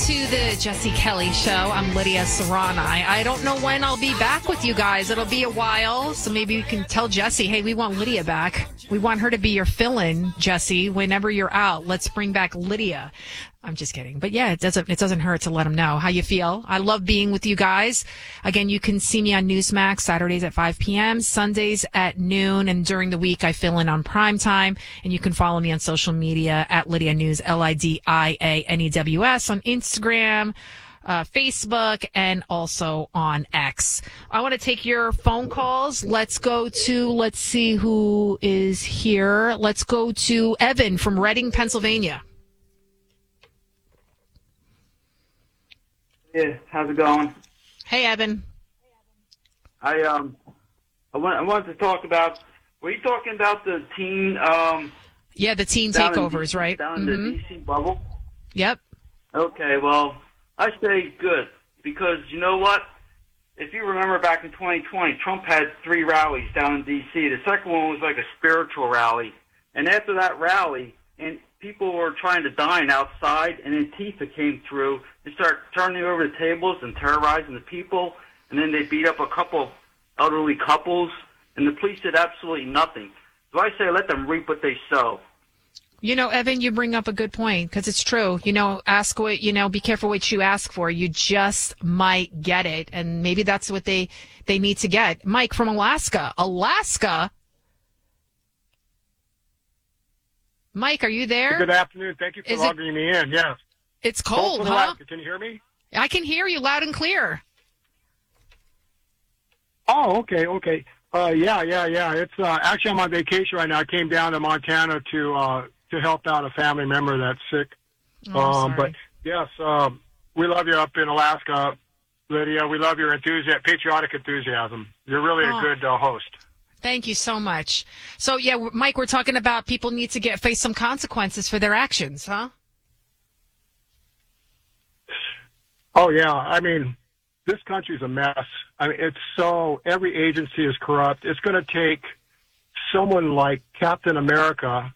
to the Jesse Kelly Show. I'm Lydia Serrani. I don't know when I'll be back with you guys. It'll be a while, so maybe you can tell Jesse, hey, we want Lydia back. We want her to be your fill-in, Jesse, whenever you're out. Let's bring back Lydia. I'm just kidding. But yeah, it doesn't hurt to let them know how you feel. I love being with you guys. Again, you can see me on Newsmax Saturdays at 5 p.m., Sundays at noon, and during the week I fill in on primetime. And you can follow me on social media at Lydia News, LIDIANEWS on Instagram, Facebook, and also on X. I want to take your phone calls. Let's see who is here. Let's go to Evan from Reading, Pennsylvania. Yeah, how's it going? Hey, Evan. I wanted to talk about. Were you talking about the teen? Yeah, the teen takeovers, right? Down in the DC bubble. Yep. Okay, well, I say good because you know what? If you remember back in 2020, Trump had 3 rallies down in DC. The second one was like a spiritual rally, and after that rally, and people were trying to dine outside, and Antifa came through and started turning over the tables and terrorizing the people, and then they beat up a couple elderly couples, and the police did absolutely nothing. So I say let them reap what they sow. You know, Evan, you bring up a good point because it's true. You know, be careful what you ask for. You just might get it, and maybe that's what they need to get. Mike from Alaska. Mike, are you there? Good afternoon. Thank you for logging me in. Yes. It's cold, huh? Can you hear me? I can hear you loud and clear. Oh, okay. Yeah. It's actually I'm on vacation right now. I came down to Montana to help out a family member that's sick. Oh, but yes, we love you up in Alaska, Lydia. We love your patriotic enthusiasm. You're really a good host. Thank you so much. So, yeah, Mike, we're talking about people need to face some consequences for their actions, huh? Oh, yeah. I mean, this country's a mess. I mean, every agency is corrupt. It's going to take someone like Captain America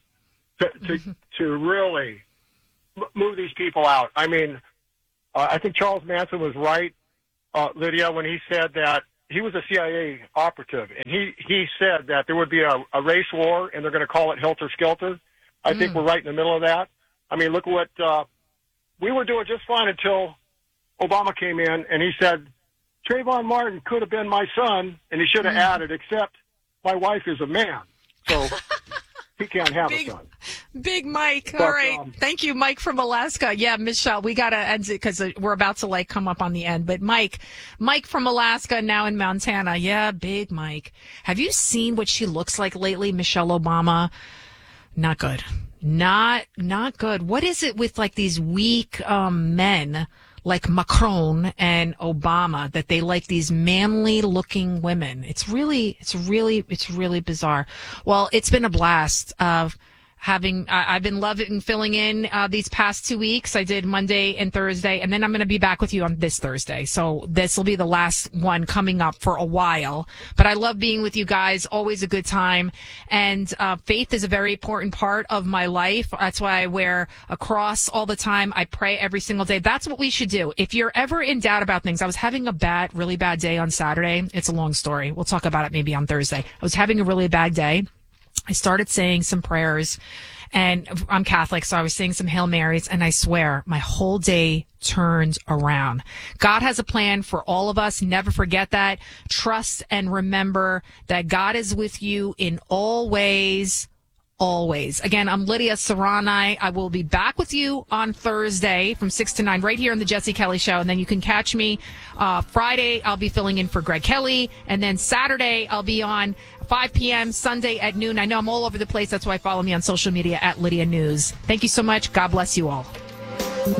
to really move these people out. I mean, I think Charles Manson was right, Lydia, when he said that he was a CIA operative, and he said that there would be a race war, and they're going to call it helter-skelter. I think we're right in the middle of that. I mean, look what we were doing just fine until Obama came in, and he said, Trayvon Martin could have been my son, and he should have added, except my wife is a man, so he can't have a son. Big Mike. All right. Thank you, Mike from Alaska. Yeah, Michelle, we got to end it because we're about to come up on the end. But Mike from Alaska, now in Montana. Yeah, Big Mike. Have you seen what she looks like lately, Michelle Obama? Not good. Not good. What is it with these weak men like Macron and Obama that they like these manly looking women? It's really bizarre. Well, it's been a blast of I've been loving filling in these past 2 weeks. I did Monday and Thursday, and then I'm going to be back with you on this Thursday. So this will be the last one coming up for a while. But I love being with you guys. Always a good time. And faith is a very important part of my life. That's why I wear a cross all the time. I pray every single day. That's what we should do. If you're ever in doubt about things, I was having a really bad day on Saturday. It's a long story. We'll talk about it maybe on Thursday. I was having a really bad day. I started saying some prayers, and I'm Catholic, so I was saying some Hail Marys, and I swear my whole day turned around. God has a plan for all of us. Never forget that. Trust and remember that God is with you in all ways. Always. Again, I'm Lydia Serrani. I will be back with you on Thursday from 6 to 9 right here on the Jesse Kelly Show. And then you can catch me Friday. I'll be filling in for Greg Kelly. And then Saturday, I'll be on 5 p.m., Sunday at noon. I know I'm all over the place. That's why follow me on social media at Lydia News. Thank you so much. God bless you all.